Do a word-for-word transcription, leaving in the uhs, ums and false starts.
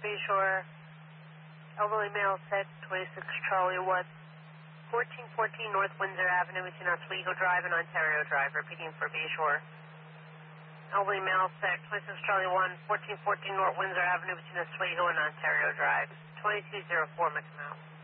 Bayshore. Elderly male said twenty-six Charlie one. fourteen fourteen North Windsor Avenue between Oswego Drive and Ontario Drive. Repeating for Bayshore. Elderly male said twenty-six Charlie one. fourteen fourteen North Windsor Avenue between Oswego and Ontario Drive. twenty-two oh four McMouse.